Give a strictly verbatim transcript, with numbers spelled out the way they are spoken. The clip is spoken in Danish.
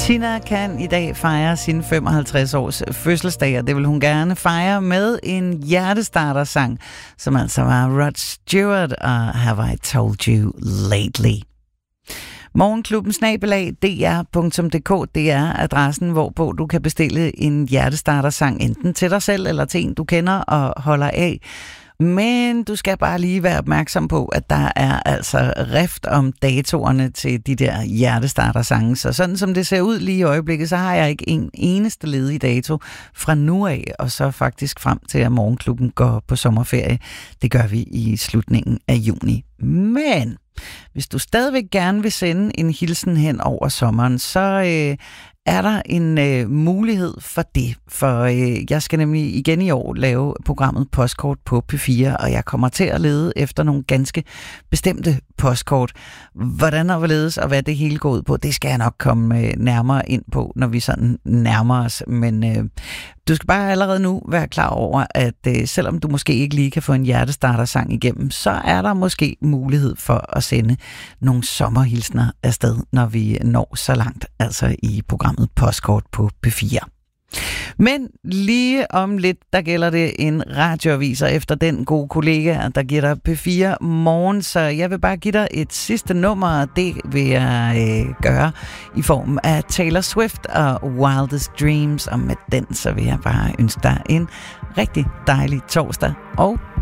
Tina kan i dag fejre sin femoghalvtreds års fødselsdag, og det vil hun gerne fejre med en hjertestarter-sang, som altså var Rod Stewart og Have I Told You Lately. Morgenklubben snabelag d r punktum d k, det er adressen, hvorpå du kan bestille en hjertestarter-sang, enten til dig selv eller til en, du kender og holder af. Men du skal bare lige være opmærksom på, at der er altså rift om datorerne til de der hjertestarter-sange. Så sådan som det ser ud lige i øjeblikket, så har jeg ikke en eneste ledig dato fra nu af, og så faktisk frem til, at Morgenklubben går på sommerferie. Det gør vi i slutningen af juni. Men hvis du stadigvæk gerne vil sende en hilsen hen over sommeren, så øh, er der en øh, mulighed for det. For øh, jeg skal nemlig igen i år lave programmet Postkort på P fire, og jeg kommer til at lede efter nogle ganske bestemte postkort. Hvordan og hvorledes og hvad det hele går ud på, det skal jeg nok komme øh, nærmere ind på, når vi sådan nærmer os. Men øh, du skal bare allerede nu være klar over, at øh, selvom du måske ikke lige kan få en hjertestarter-sang igennem, så er der måske mulighed for at sende nogle sommerhilsner afsted, når vi når så langt, altså i programmet Postkort på P fire. Men lige om lidt, der gælder det en radioavis, og efter den gode kollega, der giver dig P fire morgen, så jeg vil bare give dig et sidste nummer, og det vil jeg øh, gøre i form af Taylor Swift og Wildest Dreams, og med den, så vil jeg bare ønske dig en rigtig dejlig torsdag, og